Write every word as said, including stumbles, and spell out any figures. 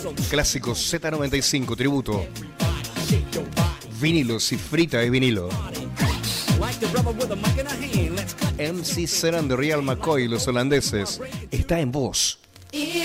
Clásico Z noventa y cinco, tributo. Vinilo, si frita es vinilo. M C Serán de Real McCoy, los holandeses. Está en voz.